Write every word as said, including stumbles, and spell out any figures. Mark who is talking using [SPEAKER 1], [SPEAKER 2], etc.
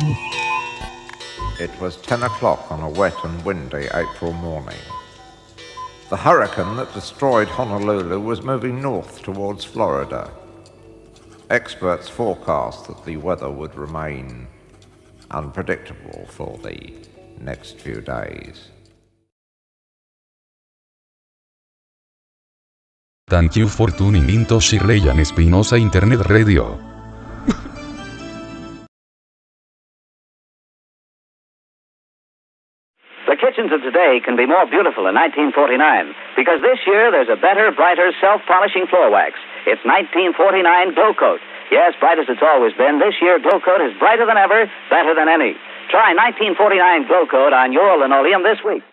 [SPEAKER 1] It was ten o'clock on a wet and windy April morning. The hurricane that destroyed Honolulu was moving north towards Florida. Experts forecast that the weather would remain unpredictable for the next few days.
[SPEAKER 2] Thank you for tuning in to Shirley and Espinosa Internet Radio.
[SPEAKER 3] The kitchens of today can be more beautiful in nineteen forty-nine because this year there's a better, brighter, self-polishing floor wax. It's nineteen forty-nine Glow Coat. Yes, bright as it's always been, this year Glow Coat is brighter than ever, better than any. Try nineteen forty-nine Glow Coat on your linoleum this week.